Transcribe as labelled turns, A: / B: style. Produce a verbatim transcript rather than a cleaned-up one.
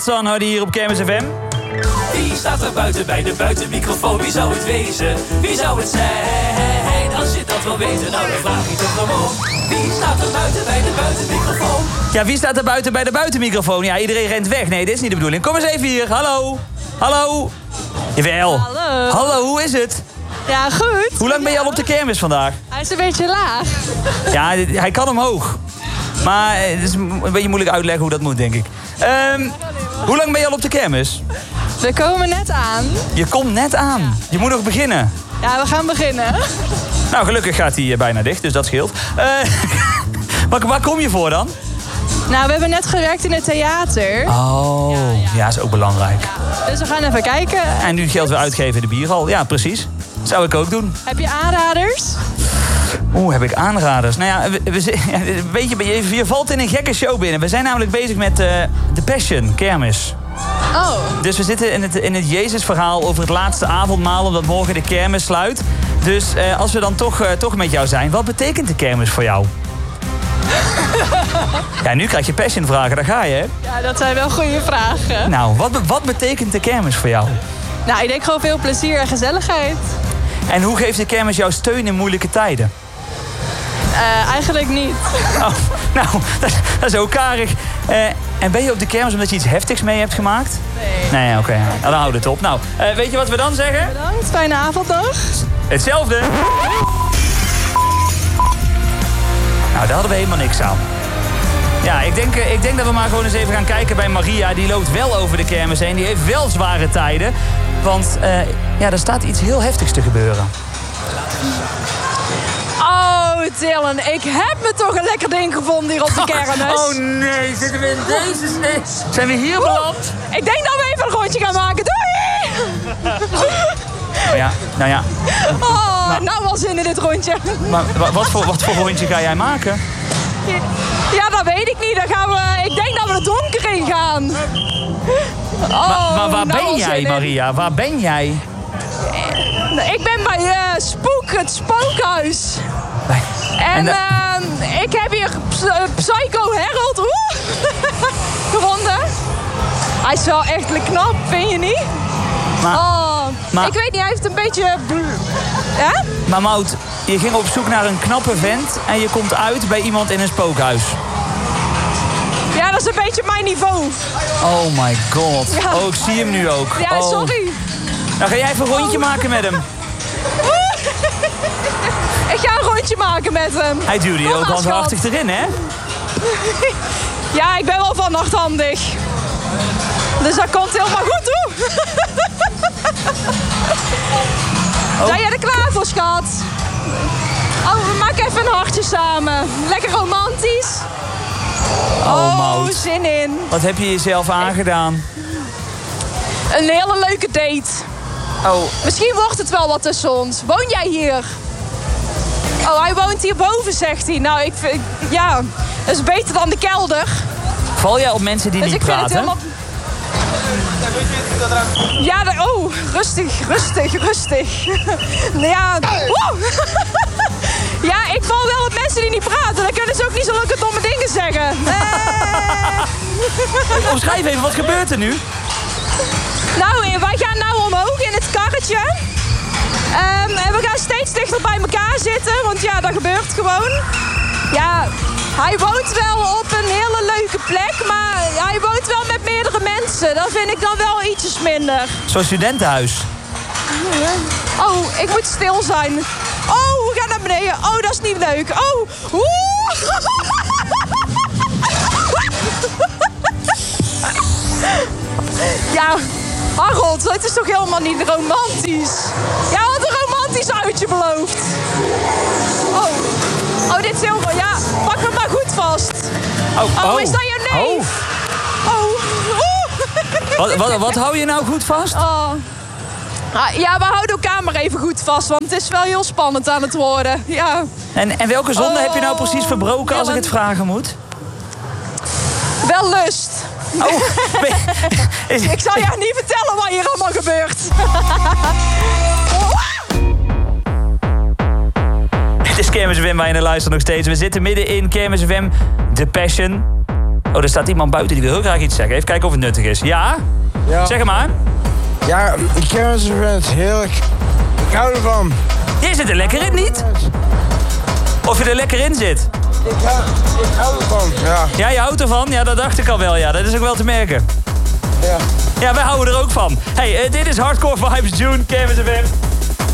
A: Dan hoorde hier op Kermis F M.
B: Wie staat er buiten bij de buitenmicrofoon? Wie zou het wezen? Wie zou het zijn? Als je dat wil weten, nou dan vraag je toch gewoon. Wie staat er buiten bij de buitenmicrofoon?
A: Ja, wie staat er buiten bij de buitenmicrofoon? Ja, iedereen rent weg. Nee, dit is niet de bedoeling. Kom eens even hier. Hallo. Hallo. Jawel.
C: Hallo.
A: Hallo, hoe is het?
C: Ja, goed.
A: Hoe lang ben je al op de kermis vandaag?
C: Hij is een beetje laag.
A: Ja, dit- hij kan omhoog. Maar eh, het is een beetje moeilijk uitleggen hoe dat moet, denk ik. Ehm, hoe lang ben je al op de kermis?
C: We komen net aan.
A: Je komt net aan. Je moet nog beginnen.
C: Ja, we gaan beginnen.
A: Nou, gelukkig gaat hij eh, bijna dicht, dus dat scheelt. Eh, waar, waar kom je voor dan?
C: Nou, we hebben net gewerkt in het theater.
A: Oh, ja, is ook belangrijk.
C: Dus we gaan even kijken.
A: En nu geld weer uitgeven in de bierhal. Ja, precies. Zou ik ook doen.
C: Heb je aanraders?
A: Oeh, heb ik aanraders? Nou ja, we, we, ja, weet je, je, je valt in een gekke show binnen. We zijn namelijk bezig met uh, The Passion, kermis.
C: Oh.
A: Dus we zitten in het, in het Jezus-verhaal over het laatste avondmaal, omdat morgen de kermis sluit. Dus uh, als we dan toch, uh, toch met jou zijn, wat betekent de kermis voor jou? Ja, nu krijg je Passion-vragen, daar ga je, hè?
C: Ja, dat zijn wel goede vragen.
A: Nou, wat, wat betekent de kermis voor jou?
C: Nou, ik denk gewoon veel plezier en gezelligheid.
A: En hoe geeft de kermis jou steun in moeilijke tijden?
C: Uh, eigenlijk niet.
A: Oh, nou, dat, dat is ook karig. Uh, en ben je op de kermis omdat je iets heftigs mee hebt gemaakt?
C: Nee.
A: Nee, oké. Okay. Nou, dan houden we het op. Nou, uh, weet je wat we dan zeggen?
C: Bedankt, fijne avond nog.
A: Hetzelfde. Nou, daar hadden we helemaal niks aan. Ja, ik denk, ik denk dat we maar gewoon eens even gaan kijken bij Maria. Die loopt wel over de kermis heen. Die heeft wel zware tijden. Want uh, ja, er staat iets heel heftigs te gebeuren.
C: Oh, Dylan, ik heb me toch een lekker ding gevonden hier op de kermis.
A: Oh nee, zitten we in deze sneeuw? Zijn we hier beland?
C: Ik denk dat we even een rondje gaan maken. Doei!
A: Nou ja, nou ja.
C: Oh, nou, nou wel zin in dit rondje.
A: Maar wat voor, wat voor rondje ga jij maken?
C: Ja, dat weet ik niet. Dan gaan we, ik denk dat we het donker in gaan. Oh,
A: maar, maar waar
C: nou
A: ben jij, Maria? Waar ben jij?
C: Ik ben bij uh, Spook, het spookhuis.
A: Nee.
C: En,
A: en
C: uh, ik heb hier Psycho Harold oeh, gevonden. Hij is wel echt knap, vind je niet?
A: Maar,
C: oh,
A: maar,
C: ik weet niet, hij heeft een beetje... Hè?
A: Maar Maud, je ging op zoek naar een knappe vent en je komt uit bij iemand in een spookhuis.
C: Ja, dat is een beetje mijn niveau.
A: Oh my god.
C: Ja.
A: Oh, ik zie hem nu ook.
C: Ja,
A: oh.
C: sorry.
A: Nou, ga jij even een rondje oh. maken met hem?
C: Ik ga een rondje maken met hem.
A: Hij duwde je ook al hartig erin, hè?
C: Ja, ik ben wel van nachthandig. Dus dat komt helemaal goed toe. Oh. Zijn jij er klaar voor, schat? Oh, we maken even een hartje samen. Lekker romantisch.
A: Oh,
C: oh
A: Maud.
C: Zin in.
A: Wat heb je jezelf aangedaan?
C: Een hele leuke date.
A: Oh.
C: Misschien wordt het wel wat tussen ons. Woon jij hier? Oh, hij woont hierboven, zegt hij. Nou, ik vind... Ja, dat is beter dan de kelder.
A: Val jij op mensen die
C: dus
A: niet
C: ik
A: praten?
C: Vind het helemaal... Ja, de... oh, rustig, rustig, rustig. Ja, oh. Ja, ik val wel op mensen die niet praten. Dan kunnen ze ook niet zulke domme dingen zeggen.
A: Eh. Omschrijf even, wat gebeurt er nu?
C: Nou, wij gaan nou omhoog in het karretje. Um, en we gaan steeds dichter bij elkaar zitten, want ja, dat gebeurt gewoon. Ja, hij woont wel op een hele leuke plek, maar hij woont wel met meerdere mensen. Dat vind ik dan wel ietsjes minder.
A: Zo'n studentenhuis.
C: Oh, ik moet stil zijn. Oh, we gaan naar beneden. Oh, dat is niet leuk. Oh, oeh. Ja, Harold, het is toch helemaal niet romantisch? Ja, had een romantisch uitje beloofd. Oh, oh, dit is heel... Ja, pak me maar goed vast.
A: Oh,
C: oh.
A: oh.
C: Is dat jouw neef? Oh. Oh.
A: Wat, wat, wat hou je nou goed vast?
C: Oh. Ah, ja, we houden elkaar maar even goed vast, want het is wel heel spannend aan het worden. Ja.
A: En, en welke zonde oh. heb je nou precies verbroken, als ik het vragen moet?
C: Wel lust.
A: Oh,
C: is... Ik zal jou niet vertellen wat hier allemaal gebeurt.
A: Het is Kermis F M waar je naar luistert nog steeds. We zitten midden in Kermis F M, The Passion. Oh, er staat iemand buiten die wil heel graag iets zeggen. Even kijken of het nuttig is. Ja?
D: Ja.
A: Zeg maar.
D: Ja, ik ken ze het heerlijk. Ik hou ervan.
A: Jij zit er lekker in, niet? Of je er lekker in zit?
D: Ik hou, ik hou ervan, ja.
A: Ja, je houdt ervan? Ja, dat dacht ik al wel, ja. Dat is ook wel te merken.
D: Ja.
A: Ja, wij houden er ook van. Hey, uh, dit is Hardcore Vibes June, Kermis F M.